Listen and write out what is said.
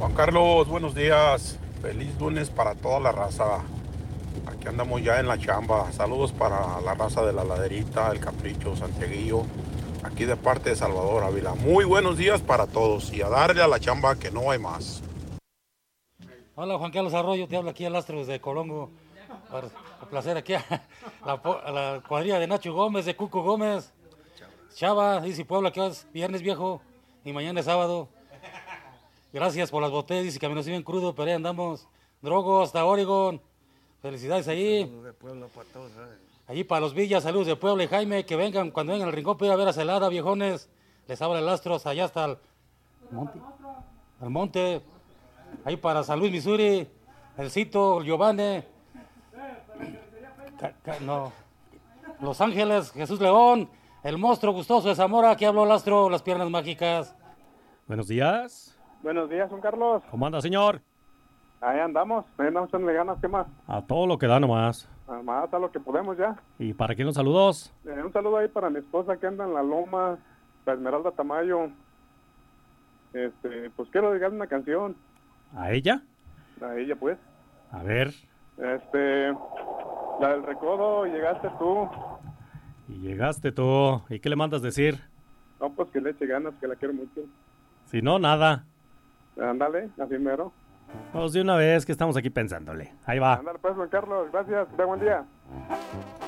Juan Carlos, buenos días. Feliz lunes para toda la raza. Aquí andamos ya en la chamba. Saludos para la raza de la Laderita, el Capricho, Santiaguillo. Aquí de parte de Salvador Ávila. Muy buenos días para todos y a darle a la chamba que no hay más. Hola Juan Carlos Arroyo, te habla aquí el Astro desde Colongo. Para placer aquí a la cuadrilla de Nacho Gómez, de Cuco Gómez. Chava, dice Puebla que es viernes viejo y mañana es sábado. Gracias por las botellas, dice que me nos siguen crudo, pero ahí andamos. Drogo hasta Oregon. Felicidades ahí. Allí para los Villas, saludos de Puebla y Jaime, que vengan, cuando vengan al rincón, para ir a ver a Celada, viejones. Les habla el Astro, allá hasta el monte. Al monte. Ahí para San Luis, Missouri, el Cito, Giovanni, no, Los Ángeles, Jesús León, el monstruo gustoso de Zamora, aquí habló el Astro, las piernas mágicas. Buenos días. Buenos días, Juan Carlos. ¿Cómo anda, señor? Ahí andamos echándole ganas, ¿qué más? A todo lo que da nomás. Más a lo que podemos ya. ¿Y para quién los saludos? Un saludo ahí para mi esposa que anda en la loma, para Esmeralda Tamayo. Pues quiero dedicarle una canción ¿A ella? a ella, pues. A ver. La del recodo, llegaste tú. Y llegaste tú. ¿Y qué le mandas decir? No, pues que le eche ganas, que la quiero mucho. Si no, nada. Ándale, así mero. Pues de una vez que estamos aquí pensándole. Ahí va. Ándale, pues, Juan Carlos, gracias, buen día.